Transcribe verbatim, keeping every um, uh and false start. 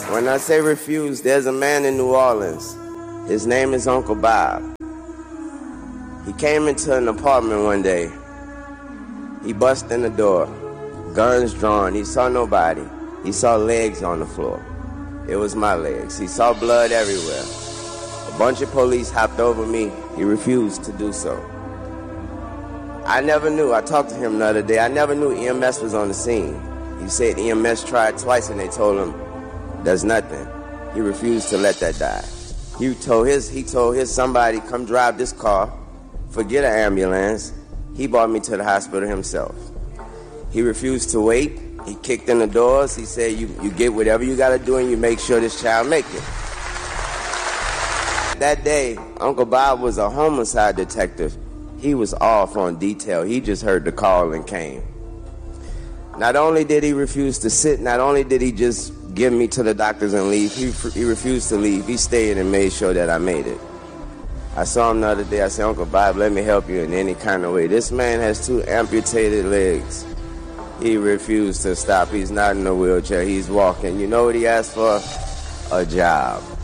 When I say refuse, there's a man in New Orleans. His name is Uncle Bob. He came into an apartment one day. He busted in the door, guns drawn. He saw nobody. He saw legs on the floor. It was my legs. He saw blood everywhere. A bunch of police hopped over me. He refused to do so. I never knew. I talked to him the other day. I never knew E M S was on the scene. He said E M S tried twice and they told him, there's nothing. He refused to let that die. He told his, he told his somebody, come drive this car, forget an ambulance. He brought me to the hospital himself. He refused to wait. He kicked in the doors. He said, you, you get whatever you got to do and you make sure this child make it. That day, Uncle Bob was a homicide detective. He was off on detail. He just heard the call and came. Not only did he refuse to sit, not only did he just give me to the doctors and leave, he, he refused to leave. He stayed and made sure that I made it. I saw him the other day. I said, Uncle Bob, let me help you in any kind of way. This man has two amputated legs. He refused to stop. He's not in a wheelchair. He's walking. You know what he asked for? A job.